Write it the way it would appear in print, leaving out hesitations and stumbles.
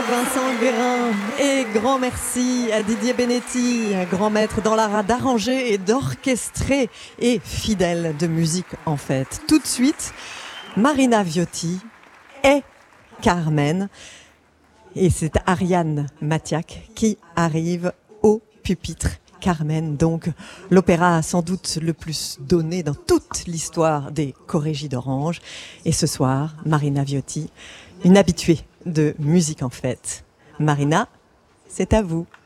Vincent Guérin et grand merci à Didier Benetti, un grand maître dans l'art d'arranger et d'orchestrer et fidèle de musique en fait. Tout de suite, Marina Viotti et Carmen et c'est Ariane Matiak qui arrive au pupitre. Carmen, donc l'opéra sans doute le plus donné dans toute l'histoire des chorégies d'Orange. Et ce soir, Marina Viotti, une habituée de Musique en Fête. Marina, c'est à vous.